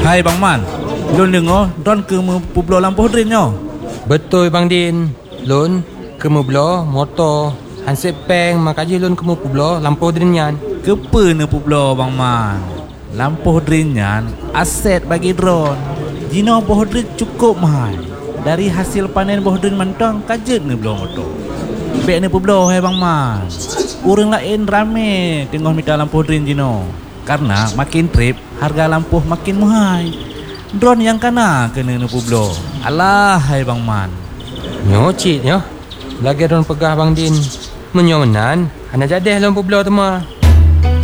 Hai Bang Man, Lun dengar Don ke Pueblo Lampu Drin nyo. Betul Bang Din. Lun ke Pueblo motor hansip peng makaji lun ke Pueblo Lampu Drin yan. Kepa ne Pueblo Bang Man. Lampu Drin yan aset bagi drone. Jino bohdrin cukup mahal. Dari hasil panen bohdrin mantang kajet ne belum motor. Bek ne Pueblo hai Bang Man. Orang lain rame tengok minta lampu drin jino. Karena makin trip harga lampu makin mahal. Drone yang kena kena ne Pueblo. Alah hai Bang Man. Nyocit nyo. Lagi orang pegah Bang Din. Menyomenan, hana jadeh lun Pueblo tu mah.